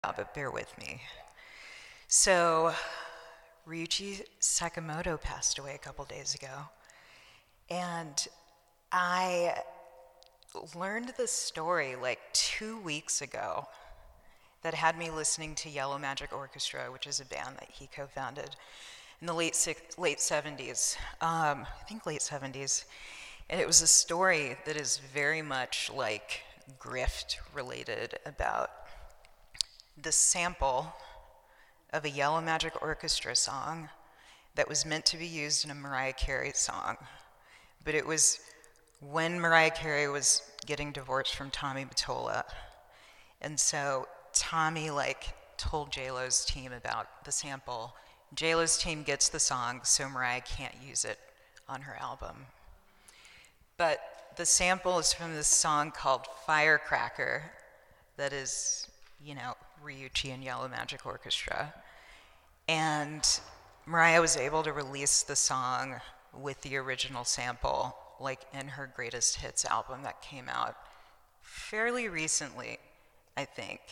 but bear with me. So, Ryuichi Sakamoto passed away a couple days ago, and I learned this story like 2 weeks ago that had me listening to Yellow Magic Orchestra, which is a band that he co-founded in the late 70s, I think late 70s. And it was a story that is very much like grift related about the sample of a Yellow Magic Orchestra song that was meant to be used in a Mariah Carey song. But it was when Mariah Carey was getting divorced from Tommy Mottola. And so Tommy told J-Lo's team about the sample. J-Lo's team gets the song, so Mariah can't use it on her album. But the sample is from this song called Firecracker that is, Ryuichi and Yellow Magic Orchestra. And Mariah was able to release the song with the original sample, in her Greatest Hits album that came out fairly recently, I think.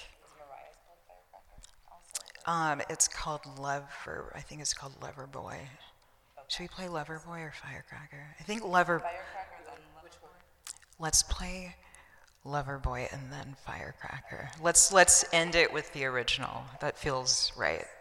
It's called Lover. I think it's called Lover Boy. Okay. Should we play Lover Boy or Firecracker? I think Lover. Firecracker, then which one? Let's play Lover Boy and then Firecracker. Let's end it with the original. That feels right.